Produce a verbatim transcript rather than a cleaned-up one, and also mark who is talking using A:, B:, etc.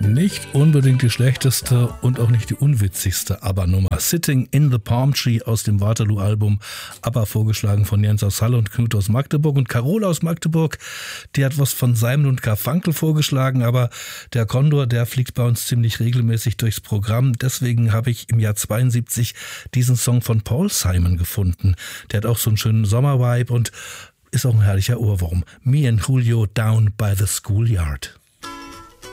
A: Nicht unbedingt die schlechteste und auch nicht die unwitzigste ABBA-Nummer. Sitting in the Palm Tree aus dem Waterloo-Album. ABBA vorgeschlagen von Jens aus Halle und Knut aus Magdeburg. Und Carola aus Magdeburg, die hat was von Simon und Garfunkel vorgeschlagen. Aber der Kondor, der fliegt bei uns ziemlich regelmäßig durchs Programm. Deswegen habe ich im Jahr zweiundsiebzig diesen Song von Paul Simon gefunden. Der hat auch so einen schönen Sommervibe und ist auch ein herrlicher Ohrwurm. Me and Julio Down by the Schoolyard.